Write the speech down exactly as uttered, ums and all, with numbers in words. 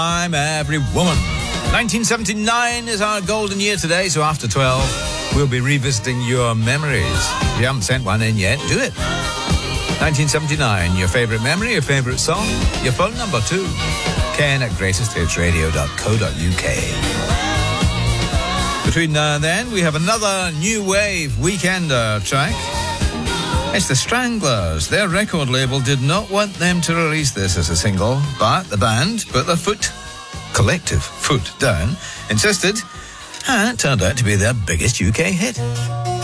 I'm every woman. nineteen seventy-nine is our golden year today, so after twelve, we'll be revisiting your memories. If you haven't sent one in yet, do it. nineteen seventy-nine, your favourite memory, your favourite song, your phone number too. Ken at greatest hits radio dot co dot uk. Between now and then, we have another new wave weekender track. It's the Stranglers. Their record label did not want them to release this as a single, but the band put their foot, collective foot down, insisted, and it turned out to be their biggest U K hit.